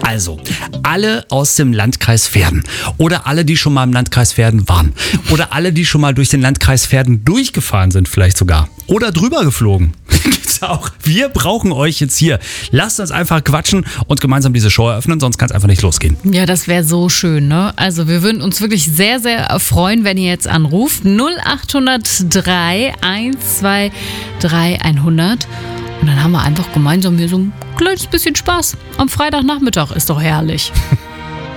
Also, alle aus dem Landkreis Verden oder alle, die schon mal im Landkreis Verden waren oder alle, die schon mal durch den Landkreis Verden durchgefahren sind vielleicht sogar oder drüber geflogen. Gibt's auch. Wir brauchen euch jetzt hier. Lasst uns einfach quatschen und gemeinsam diese Show eröffnen, sonst kann es einfach nicht losgehen. Ja, das wäre so schön, ne? Also wir würden uns wirklich sehr, sehr freuen, wenn ihr jetzt anruft. 0803 123 100. Und dann haben wir einfach gemeinsam hier so ein kleines bisschen Spaß. Am Freitagnachmittag ist doch herrlich.